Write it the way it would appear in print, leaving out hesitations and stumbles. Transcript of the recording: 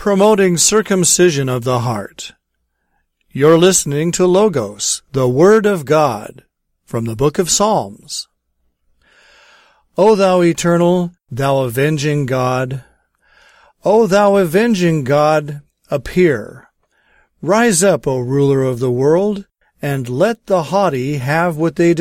promoting circumcision of the heart. You're listening to Logos, the Word of God, from the Book of Psalms. O thou eternal, thou avenging God, O thou avenging God, appear. Rise up, O ruler of the world, and let the haughty have what they